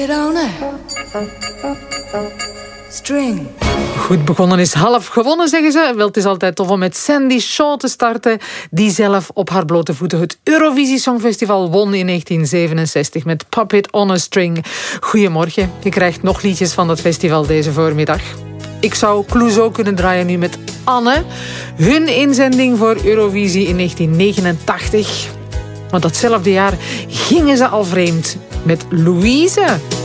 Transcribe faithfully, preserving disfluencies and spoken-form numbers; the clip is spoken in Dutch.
String. Goed begonnen is half gewonnen, zeggen ze. Wel, het is altijd tof om met Sandy Shaw te starten, die zelf op haar blote voeten het Eurovisie Songfestival won in negentien zevenenzestig met Puppet on a String. Goedemorgen, je krijgt nog liedjes van dat festival deze voormiddag. Ik zou Clouseau kunnen draaien nu met Anne. Hun inzending voor Eurovisie in negentien negenentachtig. Want datzelfde jaar gingen ze al vreemd met Louise.